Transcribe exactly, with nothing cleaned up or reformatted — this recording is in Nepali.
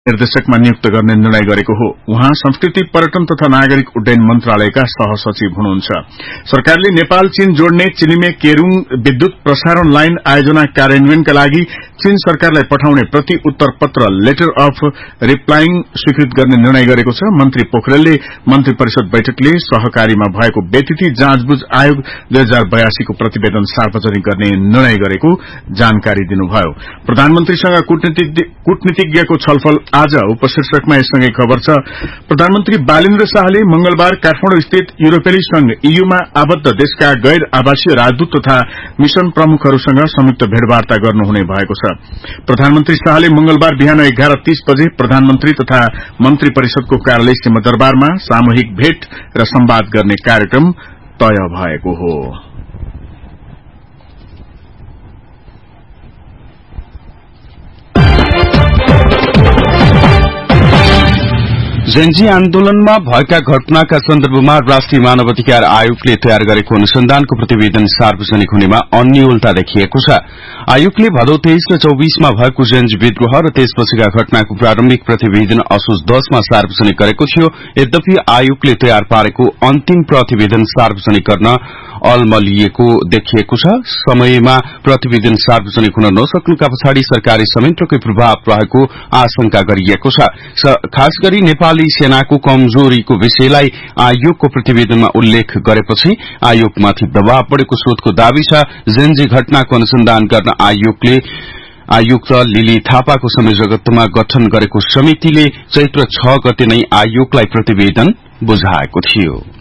निर्देशकमा नियुक्त गर्ने निर्णय गरेको हो। उहाँ संस्कृति, पर्यटन तथा नागरिक उड्डयन मन्त्रालयका सहसचिव हुनुहुन्छ। सरकारले नेपाल चीन जोड्ने चिलिमे केरूङ विद्युत प्रसारण लाइन आयोजना कार्यान्वयनका लागि चीन सरकारलाई पठाउने प्रति उत्तर पत्र लेटर अफ रिप्लाइङ स्वीकृत गर्ने निर्णय गरेको छ। मन्त्री पोखरेलले मन्त्री परिषद बैठकले सहकारीमा भएको व्यतिथि जाँचबुझ आयोग दुई हजार बयासी को प्रतिवेदन सार्वजनिक गर्ने निर्णय गरेको जानकारी दिनुभयो। प्रधानमन्त्रीसँग कूटनीतिज्ञको छलफल आज उपशीर्षकमा यससँगै खबर छ। प्रधानमन्त्री बालेन्द्र शाहले मंगलबार काठमाडौँ स्थित युरोपेली संघ ईयूमा आबद्ध देशका गैर आवासीय राजदूत तथा मिशन प्रमुखहरूसँग संयुक्त भेटवार्ता गर्नुहुने भएको छ। प्रधानमन्त्री शाहले मंगलबार बिहान एघार तीस बजे प्रधानमन्त्री तथा मन्त्री परिषदको कार्यालय सिंहदरबारमा सामूहिक भेट र संवाद गर्ने कार्यक्रम तय भएको हो। जेनजी आन्दोलनमा भएका घटनाका सन्दर्भमा राष्ट्रिय मानवाधिकार आयोगले तयार गरेको अनुसन्धानको प्रतिवेदन सार्वजनिक हुनेमा अन्योलता देखिएको छ। आयोगले भदौ तेइस र चौबीसमा भएको जेन्जी विद्रोह र त्यसपछिका घटनाको प्रारम्भिक प्रतिवेदन असोज दसमा सार्वजनिक गरेको थियो। यद्यपि आयोगले तयार पारेको अन्तिम प्रतिवेदन सार्वजनिक गर्न अलमलिएको देखिएको छ। समयमा प्रतिवेदन सार्वजनिक हुन नसक्नुका पछाडि सरकारी संयन्त्रकै प्रभाव रहेको आशंका गरिएको छ। खास गरी नेपाली सेनाको कमजोरीको विषयलाई आयोगको प्रतिवेदनमा उल्लेख गरेपछि आयोगमाथि दबाव बढ़ेको स्रोतको दावी छ। जेन्जी घटनाको अनुसन्धान गर्न आयोगले आयुक्त लिली थापाको संयोजकत्वमा गठन गरेको समितिले चैत्र छ गते नै आयोगलाई प्रतिवेदन बुझाएको थियो।